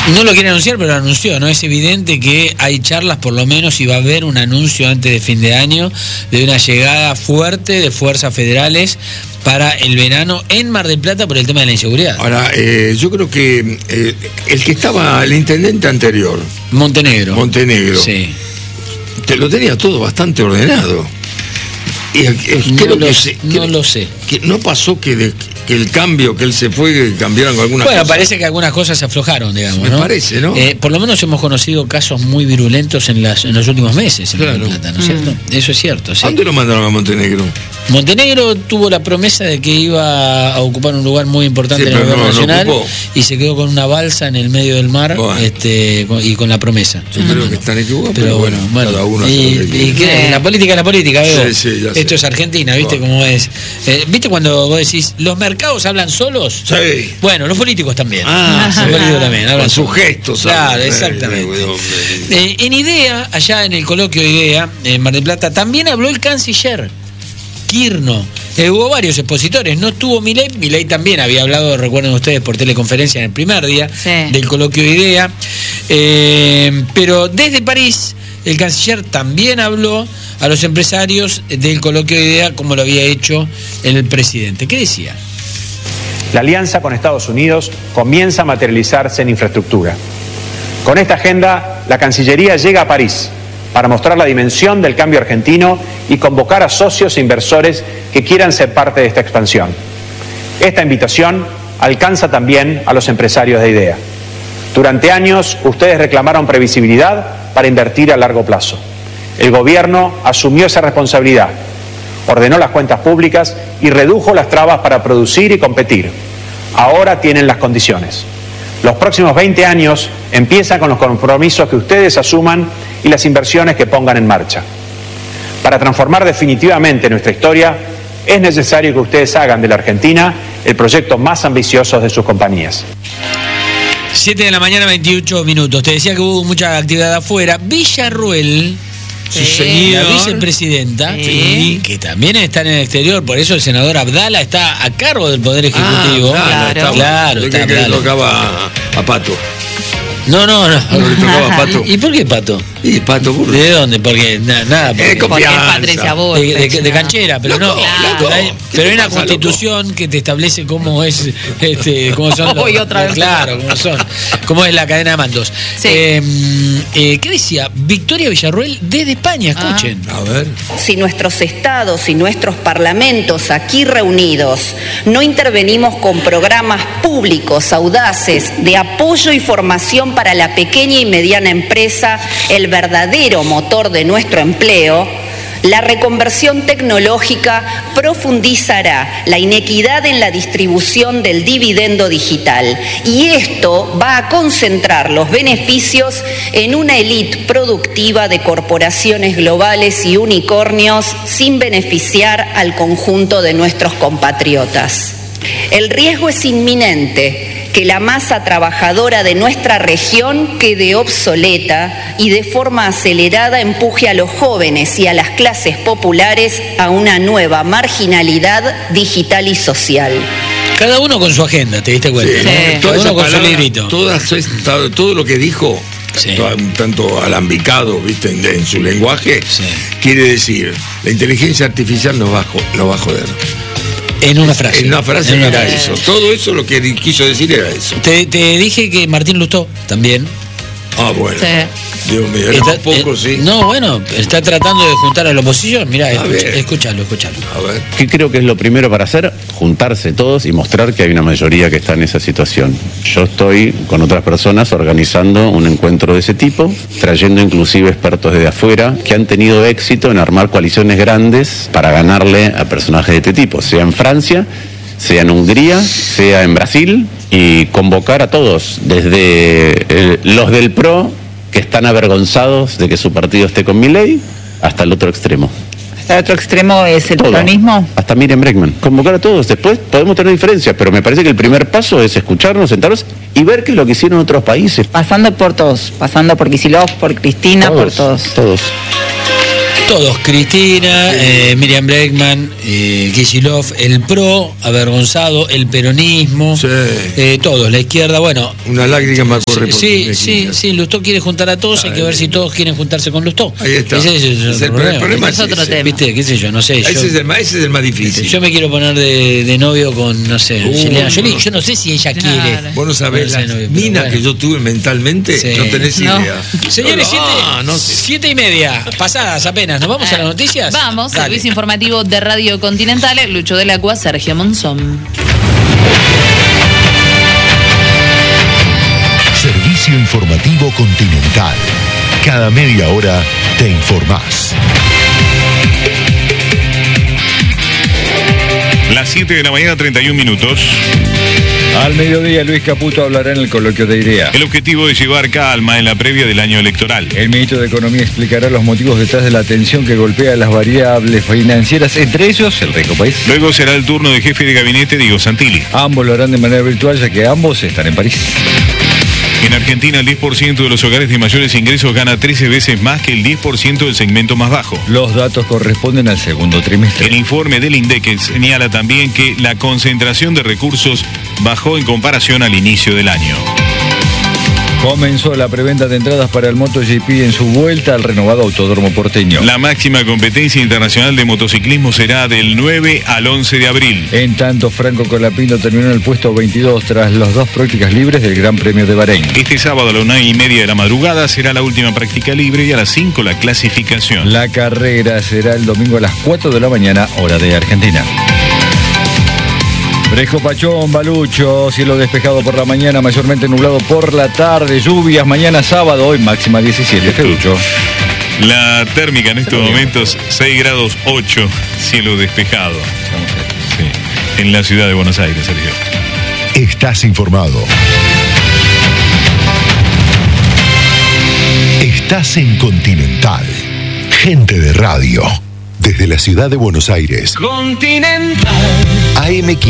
No lo quiere anunciar, pero lo anunció, ¿no? Es evidente que hay charlas, por lo menos, y va a haber un anuncio antes de fin de año de una llegada fuerte de fuerzas federales para el verano en Mar del Plata por el tema de la inseguridad. Ahora, yo creo que el que estaba, el intendente anterior, Montenegro, sí, te lo tenía todo bastante ordenado. Y no lo sé. Que no pasó que el cambio, que él se fue, que cambiaron algunas cosas. Bueno, parece que algunas cosas se aflojaron, digamos, Me parece, ¿no? Por lo menos hemos conocido casos muy virulentos en los últimos meses en Mar del Plata, ¿no es cierto? Eso es cierto, sí. ¿A dónde lo mandaron a Montenegro? Montenegro tuvo la promesa de que iba a ocupar un lugar muy importante en el gobierno nacional y se quedó con una balsa en el medio del mar, bueno, y con la promesa. Yo creo que están equivocados, pero bueno, cada uno y la política es la política, veo. Sí, esto es Argentina, ¿viste cómo es? ¿Viste cuando vos decís, los mercados hablan solos? Sí. Bueno, los políticos también. Los políticos también. Con sus gestos. Claro, exactamente. En IDEA, allá en el coloquio IDEA, en Mar del Plata, también habló el canciller Quirno. Hubo varios expositores, no estuvo Milei también había hablado, recuerden ustedes, por teleconferencia en el primer día del coloquio IDEA, pero desde París el canciller también habló a los empresarios del coloquio IDEA como lo había hecho el presidente. ¿Qué decía? La alianza con Estados Unidos comienza a materializarse en infraestructura. Con esta agenda, la Cancillería llega a París para mostrar la dimensión del cambio argentino y convocar a socios e inversores que quieran ser parte de esta expansión. Esta invitación alcanza también a los empresarios de IDEA. Durante años, ustedes reclamaron previsibilidad para invertir a largo plazo. El gobierno asumió esa responsabilidad, ordenó las cuentas públicas y redujo las trabas para producir y competir. Ahora tienen las condiciones. Los próximos 20 años empiezan con los compromisos que ustedes asuman y las inversiones que pongan en marcha. Para transformar definitivamente nuestra historia, es necesario que ustedes hagan de la Argentina el proyecto más ambicioso de sus compañías. 7 de la mañana, 28 minutos. Te decía que hubo mucha actividad afuera. Villarruel, la vicepresidenta, que también está en el exterior, por eso el senador Abdala está a cargo del Poder Ejecutivo. Claro. Que le tocaba a Pato. No. ¿No le tocaba a Pato? ¿Y por qué Pato? ¿Y Pato Burro? ¿De dónde? Porque nada. Porque es Patricia Bullrich. De canchera, pero no. Pero hay una constitución que te establece cómo es, cómo son cómo es la cadena de mandos. Sí. ¿Qué decía? Victoria Villarruel desde España, escuchen. A ver. Si nuestros estados y nuestros parlamentos aquí reunidos no intervenimos con programas públicos audaces de apoyo y formación para la pequeña y mediana empresa, el verdadero motor de nuestro empleo, la reconversión tecnológica profundizará la inequidad en la distribución del dividendo digital y esto va a concentrar los beneficios en una élite productiva de corporaciones globales y unicornios sin beneficiar al conjunto de nuestros compatriotas. El riesgo es inminente que la masa trabajadora de nuestra región quede obsoleta y de forma acelerada empuje a los jóvenes y a las clases populares a una nueva marginalidad digital y social. Cada uno con su agenda, ¿te diste cuenta? Sí. ¿No? Cada uno con su librito. Todo lo que dijo, tanto alambicado, ¿viste? En su lenguaje, quiere decir, la inteligencia artificial nos va a joder. En una frase. Era eso. Todo eso lo que quiso decir era eso. Te dije que Martín Lustó también. Bueno. Sí. Dios mío, sí. No, bueno, está tratando de juntar a la oposición. Mirá, escúchalo. A ver. ¿Qué creo que es lo primero para hacer? Juntarse todos y mostrar que hay una mayoría que está en esa situación. Yo estoy con otras personas organizando un encuentro de ese tipo, trayendo inclusive expertos desde afuera que han tenido éxito en armar coaliciones grandes para ganarle a personajes de este tipo, sea en Francia, sea en Hungría, sea en Brasil, y convocar a todos, desde los del PRO, que están avergonzados de que su partido esté con Milei, hasta el otro extremo. ¿Hasta el otro extremo es el peronismo? Hasta Miriam Bregman. Convocar a todos. Después podemos tener diferencias, pero me parece que el primer paso es escucharnos, sentarnos y ver qué es lo que hicieron otros países. Pasando por todos, pasando por Kicillof, por Cristina, por todos. Todos. Todos, Cristina, Miriam Bregman, Kicillof, el PRO, avergonzado, el peronismo, todos, la izquierda, bueno. Una lágrima corre por Sí, Lustó quiere juntar a todos, hay que ver si todos quieren juntarse con Lustó. Ahí está. Ese es el problema. Es otro tema. ¿Viste? ¿Qué sé yo? No sé. Ese es el más difícil. Yo me quiero poner de novio con, no sé, Angelina Jolie. Yo no sé si ella quiere. Vos no sabés las minas que yo tuve mentalmente, no tenés idea. Señores, 7:30, pasadas apenas. ¿Nos vamos a las noticias? Vamos, servicio informativo de Radio Continental, Lucho del Agua, Sergio Monzón. Servicio informativo Continental. Cada media hora te informás. Las 7 de la mañana, 31 minutos. Al mediodía, Luis Caputo hablará en el coloquio de IDEA. El objetivo es llevar calma en la previa del año electoral. El ministro de Economía explicará los motivos detrás de la tensión que golpea las variables financieras, entre ellos el rico país. Luego será el turno del jefe de gabinete, Diego Santilli. Ambos lo harán de manera virtual, ya que ambos están en París. En Argentina, el 10% de los hogares de mayores ingresos gana 13 veces más que el 10% del segmento más bajo. Los datos corresponden al segundo trimestre. El informe del INDEC señala también que la concentración de recursos bajó en comparación al inicio del año. Comenzó la preventa de entradas para el MotoGP en su vuelta al renovado Autódromo porteño. La máxima competencia internacional de motociclismo será del 9 al 11 de abril. En tanto, Franco Colapinto terminó en el puesto 22 tras las 2 prácticas libres del Gran Premio de Bahrein. Este sábado a la 1:30 de la madrugada será la última práctica libre y a las 5 la clasificación. La carrera será el domingo a las 4 de la mañana, hora de Argentina. Brejo Pachón, Balucho, cielo despejado por la mañana, mayormente nublado por la tarde, lluvias mañana sábado, hoy máxima 17, Feucho. La térmica en estos momentos 6 grados 8, cielo despejado. Sí, en la ciudad de Buenos Aires, Sergio. Estás informado. Estás en Continental. Gente de radio. Desde la ciudad de Buenos Aires. Continental. AM